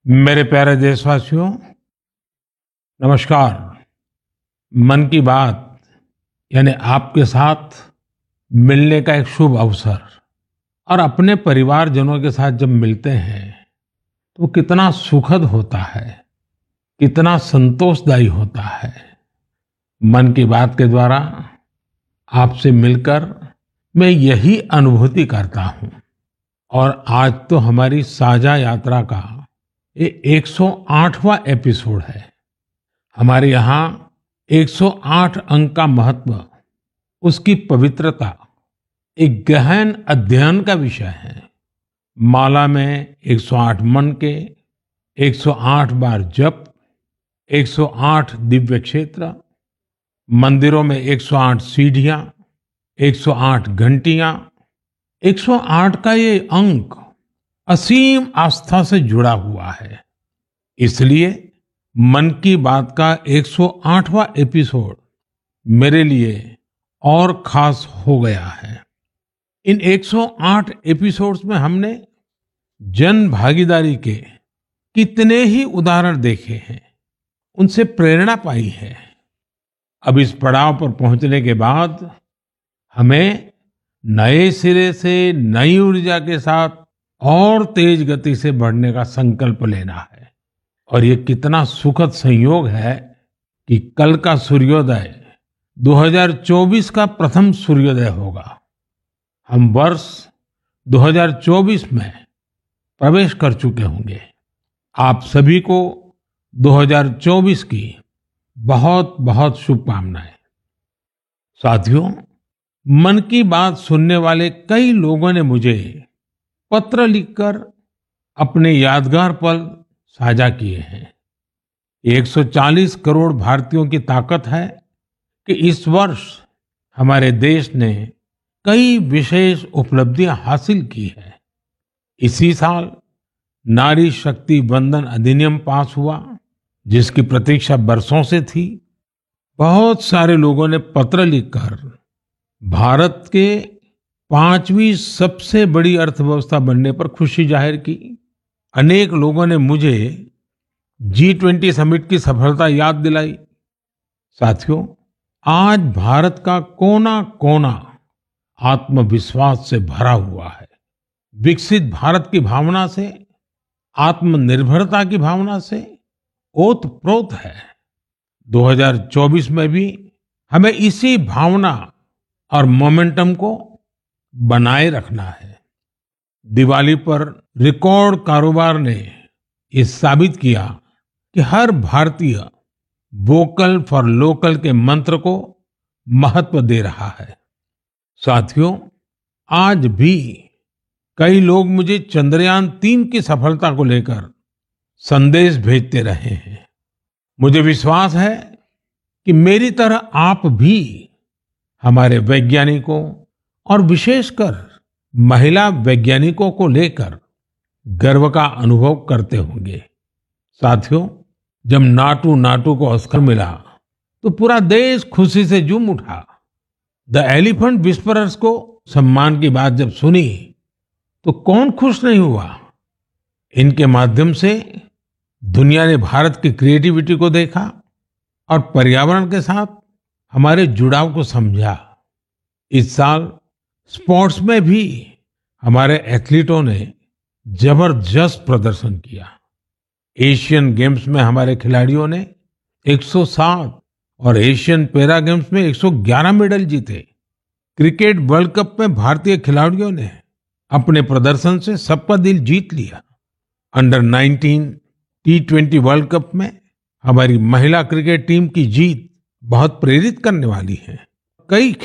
मेरे प्यारे देशवासियों, नमस्कार। मन की बात यानी आपके साथ मिलने का एक शुभ अवसर और अपने परिवारजनों के साथ जब मिलते हैं तो कितना सुखद होता है, कितना संतोषदायी होता है। मन की बात के द्वारा आपसे मिलकर मैं यही अनुभूति करता हूँ। और आज तो हमारी साझा यात्रा का ये 108वां एपिसोड है। हमारे यहाँ 108 अंक का महत्व, उसकी पवित्रता एक गहन अध्ययन का विषय है। माला में 108 मन के, 108 बार जप, 108 दिव्य क्षेत्र, मंदिरों में 108 सीढ़ियां, 108 घंटियां, 108 का ये अंक असीम आस्था से जुड़ा हुआ है। इसलिए मन की बात का 108वां एपिसोड मेरे लिए और खास हो गया है। इन 108 एपिसोड्स में हमने जन भागीदारी के कितने ही उदाहरण देखे हैं, उनसे प्रेरणा पाई है। अब इस पड़ाव पर पहुंचने के बाद हमें नए सिरे से नई ऊर्जा के साथ और तेज गति से बढ़ने का संकल्प लेना है। और ये कितना सुखद संयोग है कि कल का सूर्योदय 2024 का प्रथम सूर्योदय होगा। हम वर्ष 2024 में प्रवेश कर चुके होंगे। आप सभी को 2024 की बहुत बहुत शुभकामनाएं। साथियों, मन की बात सुनने वाले कई लोगों ने मुझे पत्र लिखकर अपने यादगार पल साझा किए हैं। 140 करोड़ भारतीयों की ताकत है कि इस वर्ष हमारे देश ने कई विशेष उपलब्धियां हासिल की है। इसी साल नारी शक्ति वंदन अधिनियम पास हुआ, जिसकी प्रतीक्षा बरसों से थी। बहुत सारे लोगों ने पत्र लिखकर भारत के 5वीं सबसे बड़ी अर्थव्यवस्था बनने पर खुशी जाहिर की। अनेक लोगों ने मुझे G20 समिट की सफलता याद दिलाई। साथियों, आज भारत का कोना कोना आत्मविश्वास से भरा हुआ है। विकसित भारत की भावना से, आत्मनिर्भरता की भावना से ओतप्रोत है। 2024 में भी हमें इसी भावना और मोमेंटम को बनाए रखना है। दिवाली पर रिकॉर्ड कारोबार ने ये साबित किया कि हर भारतीय वोकल फॉर लोकल के मंत्र को महत्व दे रहा है। साथियों, आज भी कई लोग मुझे चंद्रयान 3 की सफलता को लेकर संदेश भेजते रहे हैं। मुझे विश्वास है कि मेरी तरह आप भी हमारे वैज्ञानिकों और विशेषकर महिला वैज्ञानिकों को लेकर गर्व का अनुभव करते होंगे। साथियों, जब नाटू नाटू को ऑस्कर मिला तो पूरा देश खुशी से झूम उठा। द एलिफेंट विस्परर्स को सम्मान की बात जब सुनी तो कौन खुश नहीं हुआ। इनके माध्यम से दुनिया ने भारत की क्रिएटिविटी को देखा और पर्यावरण के साथ हमारे जुड़ाव को समझा। इस साल स्पोर्ट्स में भी हमारे एथलीटों ने जबरदस्त प्रदर्शन किया। एशियन गेम्स में हमारे खिलाड़ियों ने 107 और एशियन पैरा गेम्स में 111 मेडल जीते। क्रिकेट वर्ल्ड कप में भारतीय खिलाड़ियों ने अपने प्रदर्शन से सबका दिल जीत लिया। अंडर 19 T20 वर्ल्ड कप में हमारी महिला क्रिकेट टीम की जीत बहुत प्रेरित करने वाली है। कई